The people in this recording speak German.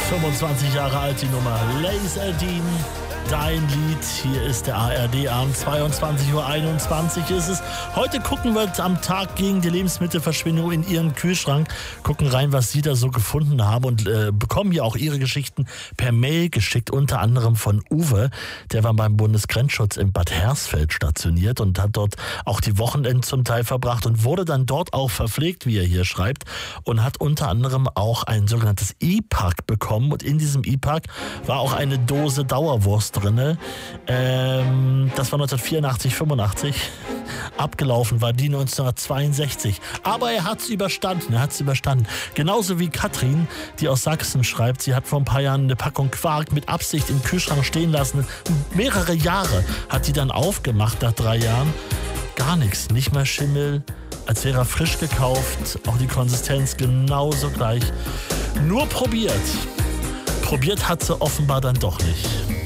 25 Jahre alt die Nummer. Laserdine, dein Lied. Hier ist der ARD-Abend. 22:21 Uhr ist es. Heute gucken wir am Tag gegen die Lebensmittelverschwendung in Ihren Kühlschrank. Gucken rein, was Sie da so gefunden haben und bekommen hier auch Ihre Geschichten per Mail geschickt. Unter anderem von Uwe. Der war beim Bundesgrenzschutz in Bad Hersfeld stationiert und hat dort auch die Wochenenden zum Teil verbracht und wurde dann dort auch verpflegt, wie er hier schreibt. Und hat unter anderem auch ein sogenanntes E-Pack bekommen. Und in diesem E-Pack war auch eine Dose Dauerwurst drinne. Das war 1984, 85. Abgelaufen war die 1962. Aber er hat es überstanden. Genauso wie Katrin, die aus Sachsen schreibt, sie hat vor ein paar Jahren eine Packung Quark mit Absicht im Kühlschrank stehen lassen. Mehrere Jahre hat die dann aufgemacht nach 3 Jahren. Gar nichts, nicht mal Schimmel, als wäre er frisch gekauft. Auch die Konsistenz genauso gleich. Nur probiert. Probiert hat sie offenbar dann doch nicht.